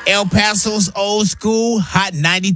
El Paso's old school, Hot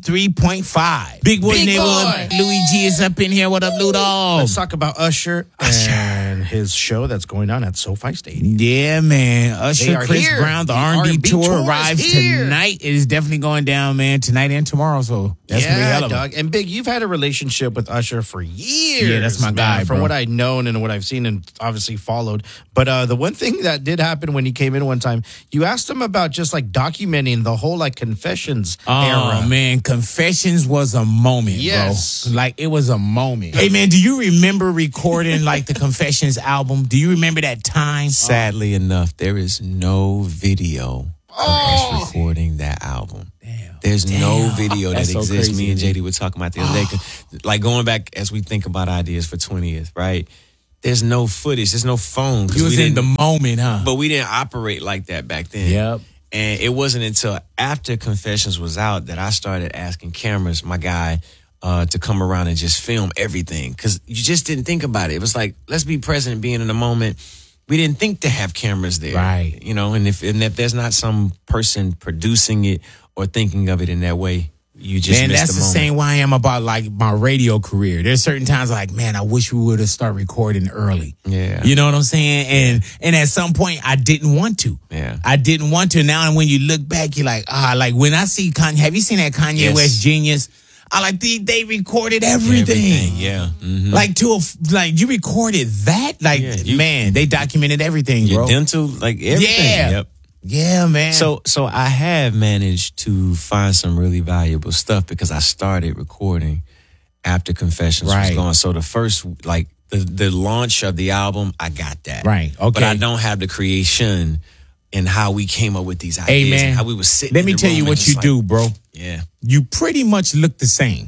93.5. Big Boy Neighborhood. Louis G is up in here. What up, Lou Dog? Let's talk about Usher and his show that's going on at SoFi Stadium. Yeah, man. Usher, Chris Brown, the R&B tour arrives tonight. It is definitely going down, man, tonight and tomorrow. So that's going to be hell of a... Dog. And Big, you've had a relationship with Usher for years. Yeah, that's my guy, from bro. what I've known and what I've seen and obviously followed. But the one thing that did happen when he came in one time, you asked him about just like documenting the whole like Confessions era. Oh, man. Confessions was a moment, bro. Like, it was a moment. Hey, man, do you remember recording like the Confessions album? Do you remember that time? Sadly enough, there is no video of us recording that album. There's no video that exists. So crazy, me and JD were talking about the other day. Like going back as we think about ideas for 20th, right? There's no footage. There's no phone. You was in the moment, huh? But we didn't operate like that back then. Yep. And it wasn't until after Confessions was out that I started asking cameras, my guy, to come around and just film everything. Because you just didn't think about it. It was like, let's be present, being in the moment. We didn't think to have cameras there. Right. You know, and if there's not some person producing it or thinking of it in that way, you just man, miss that's the the moment. same way I am about like my radio career. There's certain times like, man, I wish we would have started recording early. Yeah. You know what I'm saying? And at some point I didn't want to. Yeah. I didn't want to. Now and when you look back, you're like, like when I see Kanye, have you seen that Kanye West Genius? I like they recorded everything. Yeah. Mm-hmm. Like you recorded that? Like man, they documented everything, bro. Your dental, like everything. Yeah. Yep. Yeah, man. So I have managed to find some really valuable stuff because I started recording after Confessions was gone. So the first, like the launch of the album, I got that. Right. Okay. But I don't have the creation and how we came up with these ideas. Hey, man. And how we were sitting. Let me tell you what you do, bro. Yeah. You pretty much look the same.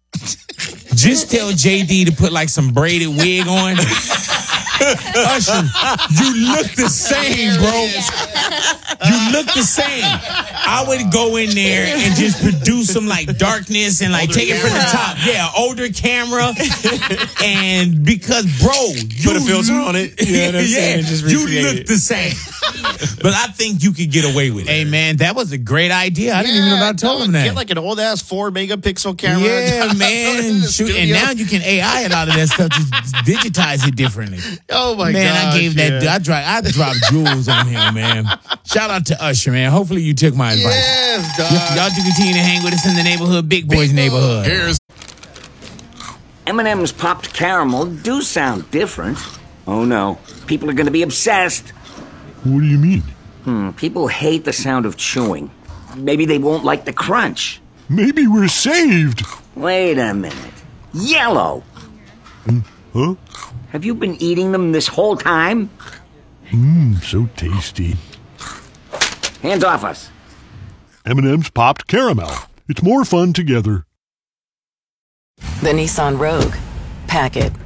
Just tell JD to put like some braided wig on. Usher, you look the same, bro. You look the same. I would go in there and just produce some like darkness and like take it from the top. Yeah, older camera. And because, bro, you put a filter on it. You know what I'm saying? Just you look the same. But I think you could get away with it. Hey, man, that was a great idea. I didn't even know I told him that. Get like an old ass 4-megapixel camera. Yeah, man. And now you can AI a lot of that stuff. Just digitize it differently. Oh my god, man! I gave that. I dropped jewels on him, man. Shout out to Usher, man. Hopefully you took my advice. Yes, dog. Y'all do continue to hang with us in the neighborhood, Big Boy's neighborhood. Here's M&M's popped caramel do sound different. Oh no, people are going to be obsessed. What do you mean? People hate the sound of chewing. Maybe they won't like the crunch. Maybe we're saved. Wait a minute. Yellow. Huh? Have you been eating them this whole time? So tasty. Hands off us. M&M's popped caramel. It's more fun together. The Nissan Rogue. Pack it.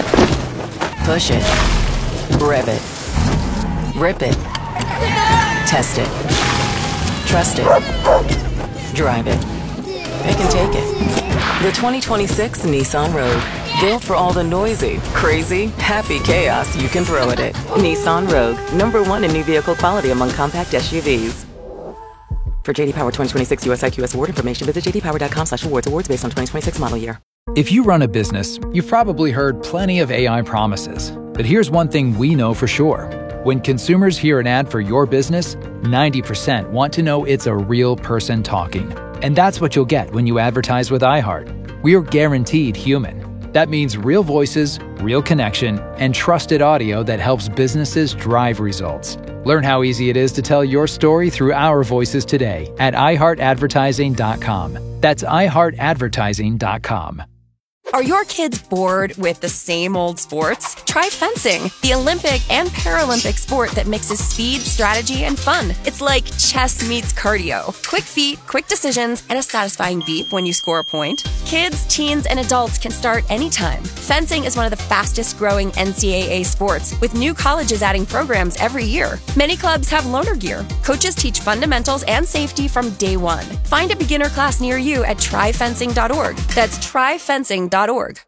Push it. Rev it. Rip it. Test it. Trust it. Drive it. Pick and take it. The 2026 Nissan Rogue. Built for all the noisy, crazy, happy chaos you can throw at it. Nissan Rogue. #1 in new vehicle quality among compact SUVs. For JD Power 2026 US IQS award information, visit jdpower.com/awards. Awards based on 2026 model year. If you run a business, you've probably heard plenty of AI promises. But here's one thing we know for sure. When consumers hear an ad for your business, 90% want to know it's a real person talking. And that's what you'll get when you advertise with iHeart. We're guaranteed human. That means real voices, real connection, and trusted audio that helps businesses drive results. Learn how easy it is to tell your story through our voices today at iHeartAdvertising.com. That's iHeartAdvertising.com. Are your kids bored with the same old sports? Try fencing, the Olympic and Paralympic sport that mixes speed, strategy, and fun. It's like chess meets cardio. Quick feet, quick decisions, and a satisfying beep when you score a point. Kids, teens, and adults can start anytime. Fencing is one of the fastest growing NCAA sports, with new colleges adding programs every year. Many clubs have loaner gear. Coaches teach fundamentals and safety from day one. Find a beginner class near you at tryfencing.org. That's tryfencing.org.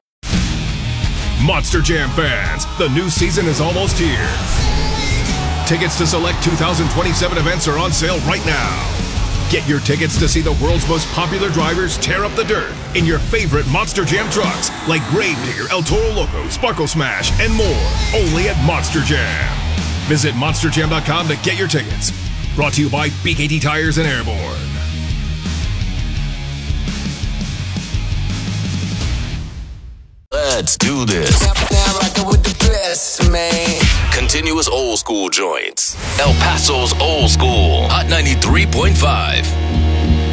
Monster Jam fans, the new season is almost here. Tickets to select 2027 events are on sale right now. Get your tickets to see the world's most popular drivers tear up the dirt in your favorite Monster Jam trucks like Grave Digger, El Toro Loco, Sparkle Smash, and more. Only at Monster Jam. Visit monsterjam.com to get your tickets. Brought to you by BKT Tires and Airborne. Let's do this. Continuous old school joints. El Paso's old school. Hot 93.5.